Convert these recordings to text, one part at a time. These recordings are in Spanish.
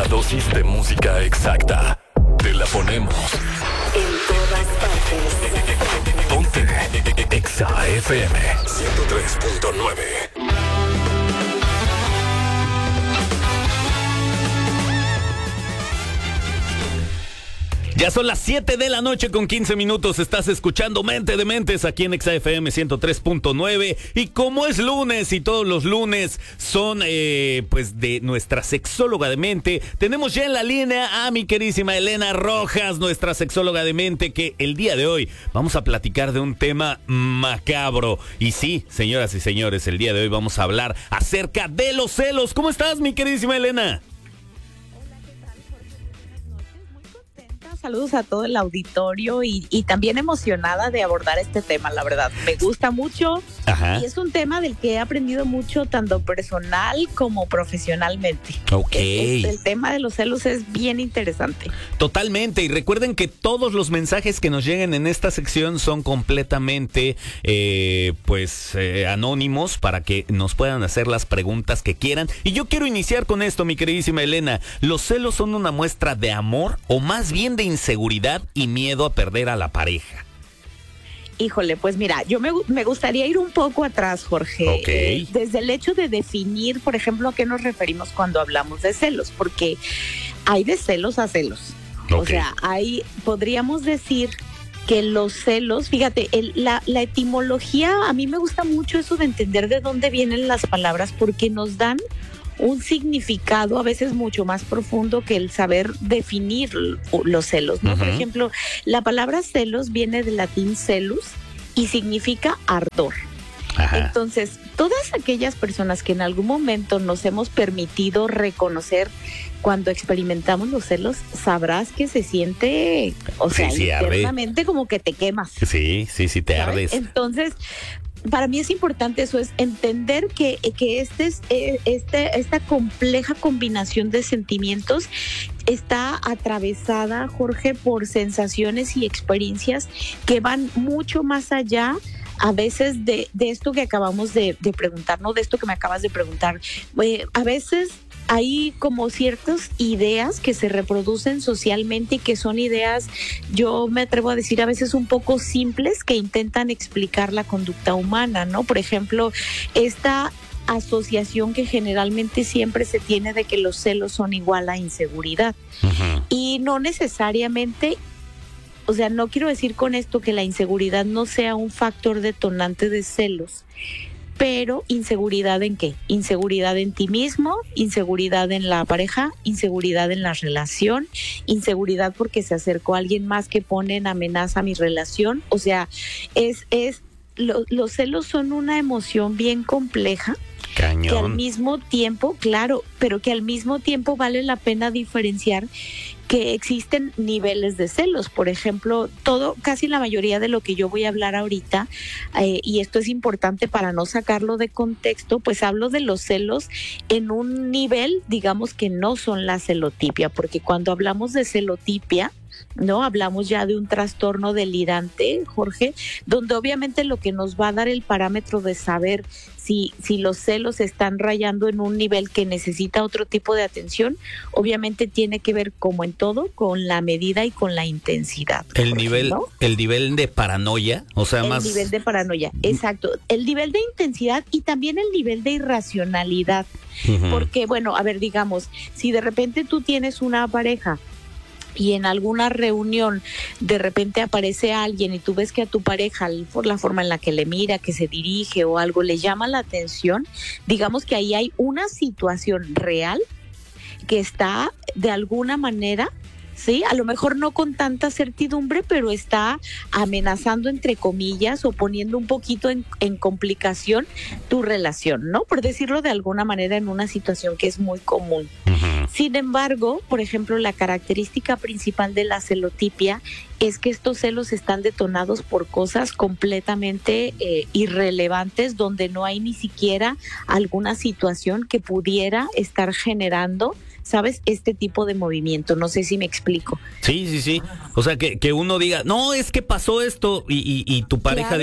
La dosis de música exacta. Te la ponemos. En todas partes. Ponte Exa FM 103.9. Ya son las 7 de la noche con 15 minutos. Estás escuchando Mente de Mentes aquí en Exa FM 103.9. Y como es lunes y todos los lunes son pues de nuestra sexóloga de mente, tenemos ya en la línea a mi queridísima Elena Rojas, nuestra sexóloga de mente, que el día de hoy vamos a platicar de un tema macabro. Y sí, señoras y señores, el día de hoy vamos a hablar acerca de los celos. ¿Cómo estás, mi queridísima Elena? Saludos a todo el auditorio y también emocionada de abordar este tema, la verdad. Me gusta mucho. Ajá. Y es un tema del que he aprendido mucho tanto personal como profesionalmente. Ok. El tema de los celos es bien interesante. Totalmente. Y recuerden que todos los mensajes que nos lleguen en esta sección son completamente anónimos para que nos puedan hacer las preguntas que quieran. Y yo quiero iniciar con esto, mi queridísima Elena. ¿Los celos son una muestra de amor o más bien de inseguridad y miedo a perder a la pareja? Híjole, pues mira, yo me gustaría ir un poco atrás, Jorge. Okay. Desde el hecho de definir, por ejemplo, a qué nos referimos cuando hablamos de celos, porque hay de celos a celos. Okay. O sea, podríamos decir que los celos, fíjate, la etimología, a mí me gusta mucho eso de entender de dónde vienen las palabras, porque nos dan un significado a veces mucho más profundo que el saber definir los celos, ¿no? Uh-huh. Por ejemplo, la palabra celos viene del latín celus y significa ardor. Ajá. Entonces, todas aquellas personas que en algún momento nos hemos permitido reconocer cuando experimentamos los celos, sabrás que se siente, o sea, internamente como que te quemas. Sí, te ardes. Entonces, para mí es importante eso, es entender que esta compleja combinación de sentimientos está atravesada, Jorge, por sensaciones y experiencias que van mucho más allá a veces de esto que acabamos de preguntar, ¿no? De esto que me acabas de preguntar. A veces hay como ciertas ideas que se reproducen socialmente y que son ideas, yo me atrevo a decir, a veces un poco simples, que intentan explicar la conducta humana, ¿no? Por ejemplo, esta asociación que generalmente siempre se tiene de que los celos son igual a inseguridad. Uh-huh. Y no necesariamente, o sea, no quiero decir con esto que la inseguridad no sea un factor detonante de celos, pero ¿inseguridad en qué? Inseguridad en ti mismo, inseguridad en la pareja, inseguridad en la relación, inseguridad porque se acercó alguien más que pone en amenaza mi relación. O sea, los celos son una emoción bien compleja. Cañón. Que al mismo tiempo, claro, pero que al mismo tiempo vale la pena diferenciar que existen niveles de celos. Por ejemplo, casi la mayoría de lo que yo voy a hablar ahorita, y esto es importante para no sacarlo de contexto, pues hablo de los celos en un nivel, digamos, que no son la celotipia, porque cuando hablamos de celotipia, ¿no? Hablamos ya de un trastorno delirante, Jorge, donde obviamente lo que nos va a dar el parámetro de saber si los celos están rayando en un nivel que necesita otro tipo de atención, obviamente tiene que ver, como en todo, con la medida y con la intensidad. El nivel de paranoia, o sea, el nivel de paranoia, exacto. El nivel de intensidad y también el nivel de irracionalidad. Uh-huh. Porque, bueno, a ver, digamos, si de repente tú tienes una pareja y en alguna reunión de repente aparece alguien y tú ves que a tu pareja, por la forma en la que le mira, que se dirige o algo, le llama la atención, digamos que ahí hay una situación real que está de alguna manera, sí, a lo mejor no con tanta certidumbre, pero está amenazando, entre comillas, o poniendo un poquito en complicación tu relación, ¿no? Por decirlo de alguna manera, en una situación que es muy común. Uh-huh. Sin embargo, por ejemplo, la característica principal de la celotipia es que estos celos están detonados por cosas completamente irrelevantes, donde no hay ni siquiera alguna situación que pudiera estar generando, ¿sabes?, este tipo de movimiento. No sé si me explico. Sí. O sea, que uno diga, no, es que pasó esto, y tu pareja, claro, diga,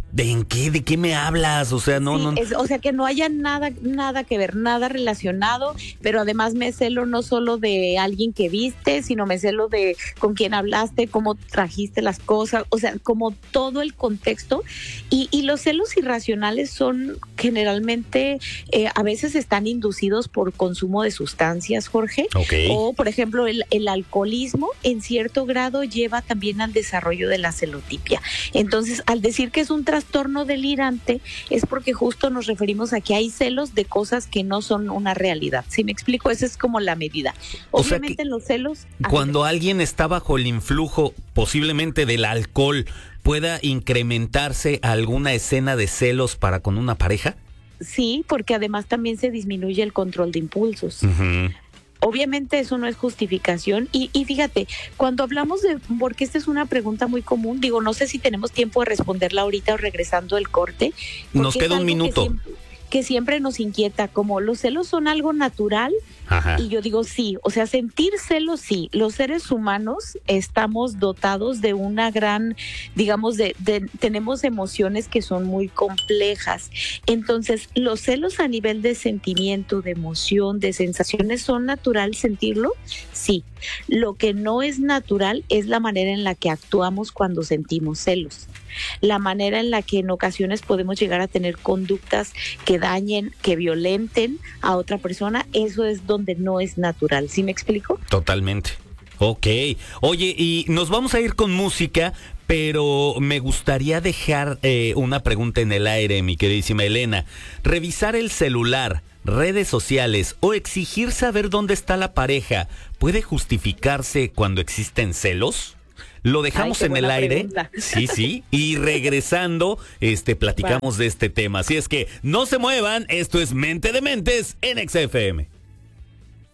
¿De qué me hablas? O sea, no. O sea, que no haya nada que ver, nada relacionado, pero además me celo no solo de alguien que viste, sino me celo de con quién hablaste, cómo trajiste las cosas, o sea, como todo el contexto. Y los celos irracionales son generalmente, a veces están inducidos por consumo de sustancias, Jorge. Okay. O, por ejemplo, el alcoholismo en cierto grado lleva también al desarrollo de la celotipia. Entonces, al decir que es un trastorno delirante, es porque justo nos referimos a que hay celos de cosas que no son una realidad. ¿Sí me explico? Esa es como la medida. Obviamente en los celos... Cuando alguien está bajo el influjo posiblemente del alcohol, ¿pueda incrementarse alguna escena de celos para con una pareja? Sí, porque además también se disminuye el control de impulsos. Uh-huh. Obviamente eso no es justificación y fíjate, cuando hablamos de, porque esta es una pregunta muy común, digo, no sé si tenemos tiempo de responderla ahorita o regresando del corte. Nos queda un minuto. Que siempre nos inquieta, como los celos son algo natural. Ajá. Y yo digo sí, o sea, sentir celos sí, los seres humanos estamos dotados de una gran, digamos, tenemos emociones que son muy complejas. Entonces, los celos a nivel de sentimiento, de emoción, de sensaciones, ¿son natural sentirlo? Sí. Lo que no es natural es la manera en la que actuamos cuando sentimos celos. La manera en la que en ocasiones podemos llegar a tener conductas que dañen, que violenten a otra persona, eso es donde no es natural. ¿Sí me explico? Totalmente. Ok. Oye, y nos vamos a ir con música, pero me gustaría dejar una pregunta en el aire, mi queridísima Elena. ¿Revisar el celular, redes sociales o exigir saber dónde está la pareja puede justificarse cuando existen celos? Lo dejamos en el aire. Pregunta. Sí. Y regresando, platicamos de este tema. Así es que no se muevan. Esto es Mente de Mentes en XFM.